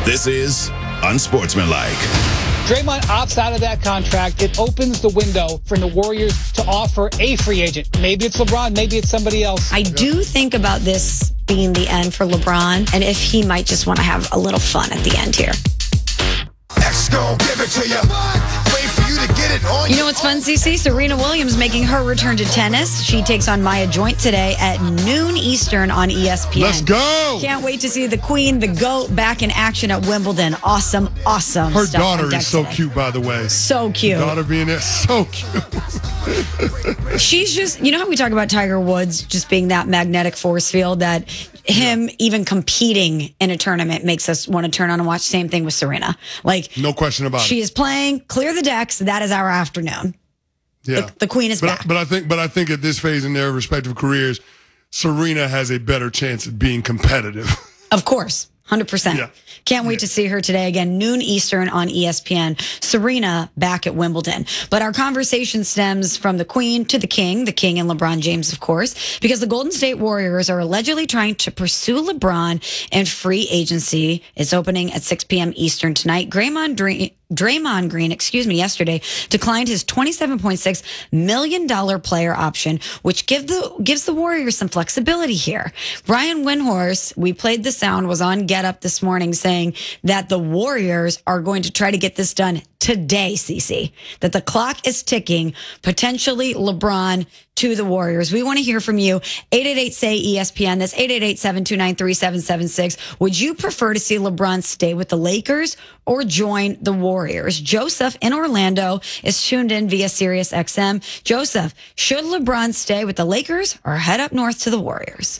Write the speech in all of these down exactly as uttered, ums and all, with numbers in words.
This is Unsportsmanlike. Draymond opts out of that contract. It opens the window for the Warriors to offer a free agent. Maybe it's LeBron, maybe it's somebody else. I do think about this being the end for LeBron, and if he might just want to have a little fun at the end here. X gon' give it to you. Wait for you to get it on. You know what's fun, Cece? Serena Williams making her return to tennis. She takes on Maya Joint today at noon Eastern on E S P N. Let's go. Can't wait to see the Queen, the GOAT, back in action at Wimbledon. Awesome, awesome Her stuff on daughter deck is so today. cute, by the way. So cute. Daughter being there, so cute. She's just, you know how we talk about Tiger Woods just being that magnetic force field that him even competing in a tournament makes us want to turn on and watch. Same thing with Serena. Like, No question about she it. is playing, clear the decks. That is our afternoon. Yeah. The, the Queen is but back. I, but I think, but I think at this phase in their respective careers, Serena has a better chance at being competitive. Of course. one hundred percent. Yeah. Can't wait Yeah. to see her today again, noon Eastern on E S P N. Serena back at Wimbledon. But our conversation stems from the Queen to the King, the King and LeBron James, of course, because the Golden State Warriors are allegedly trying to pursue LeBron in free agency. It's opening at six p.m. Eastern tonight. Draymond Green, Draymond Green, excuse me, yesterday declined his twenty-seven point six million dollars player option, which give the, gives the Warriors some flexibility here. Brian Windhorst, we played the sound, was on Get Up this morning saying that the Warriors are going to try to get this done today, Cece. That the clock is ticking, potentially LeBron to the Warriors. We want to hear from you. eight eight eight, S A Y, E S P N. That's eight eight eight, seven two nine, three seven seven six. Would you prefer to see LeBron stay with the Lakers or join the Warriors? Joseph in Orlando is tuned in via Sirius X M. Joseph, should LeBron stay with the Lakers or head up north to the Warriors?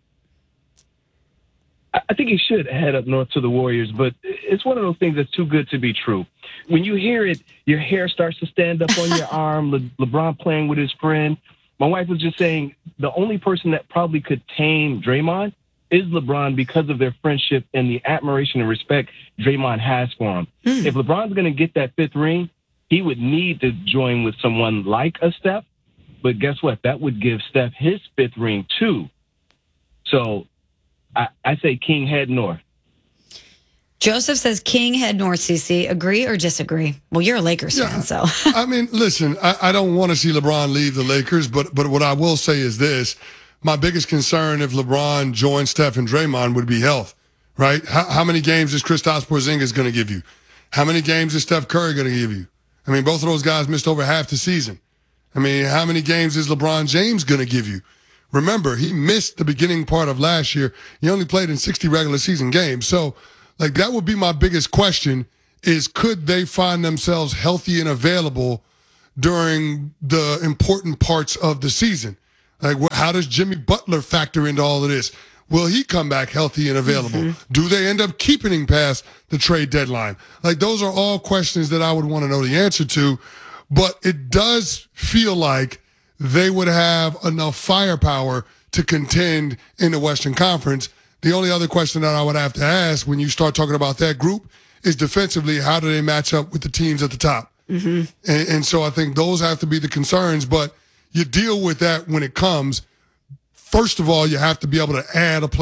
I think he should head up north to the Warriors, but it's one of those things that's too good to be true. When you hear it, your hair starts to stand up on your arm. Le- LeBron playing with his friend. My wife was just saying the only person that probably could tame Draymond is LeBron because of their friendship and the admiration and respect Draymond has for him. Mm. If LeBron's going to get that fifth ring, he would need to join with someone like a Steph. But guess what? That would give Steph his fifth ring too. So I, I say King head north. Joseph says King head north, C C. Agree or disagree? Well, you're a Lakers Yeah. fan, so. I mean, listen, I, I don't want to see LeBron leave the Lakers, but but what I will say is this. My biggest concern if LeBron joins Steph and Draymond would be health, right? How, how many games is Kristaps Porzingis going to give you? How many games is Steph Curry going to give you? I mean, both of those guys missed over half the season. I mean, how many games is LeBron James going to give you? Remember, he missed the beginning part of last year. He only played in sixty regular season games. So, like, that would be my biggest question is could they find themselves healthy and available during the important parts of the season? Like, wh- how does Jimmy Butler factor into all of this? Will he come back healthy and available? Mm-hmm. Do they end up keeping him past the trade deadline? Like, those are all questions that I would want to know the answer to. But it does feel like they would have enough firepower to contend in the Western Conference. The only other question that I would have to ask when you start talking about that group is defensively, how do they match up with the teams at the top? Mm-hmm. And, and so I think those have to be the concerns, but you deal with that when it comes. First of all, you have to be able to add a player.